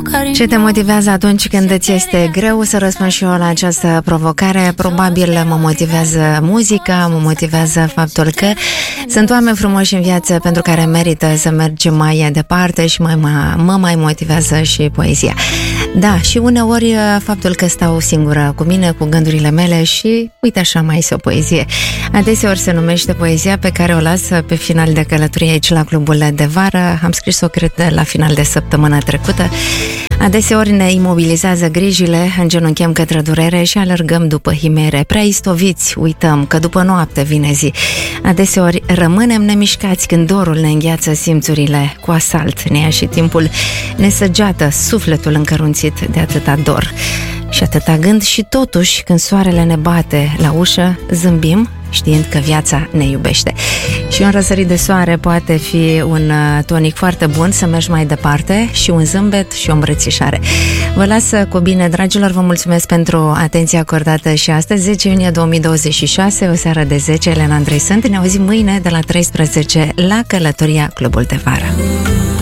Ce te motivează atunci când îți este greu? Să răspund și eu la această provocare. Probabil mă motivează muzica, mă motivează faptul că sunt oameni frumoși în viață pentru care merită să mergem mai departe și mă mai motivează și poezia. Da, și uneori faptul că stau singură cu mine, cu gândurile mele și uite așa mai este o poezie. Adeseori se numește poezia pe care o las pe final de călătorie aici la Clubul de Vară. Am scris-o, cred, la final de săptămână trecută. Adeseori ne imobilizează grijile, îngenunchem către durere și alergăm după himere. Prea istoviți, uităm că după noapte vine zi. Adeseori rămânem nemișcați când dorul ne îngheață simțurile. Cu asalt ne ia și timpul, ne săgeată sufletul încărunțit de atâta dor și atâta gând și totuși când soarele ne bate la ușă, zâmbim știind că viața ne iubește. Și un răsărit de soare poate fi un tonic foarte bun să mergi mai departe, și un zâmbet și o îmbrățișare. Vă las cu bine, dragilor, vă mulțumesc pentru atenția acordată și astăzi, 10 iunie 2026, o seară de 10, Elena Andrei sunt. Ne auzim mâine de la 13 la Călătoria Clubul de Vară.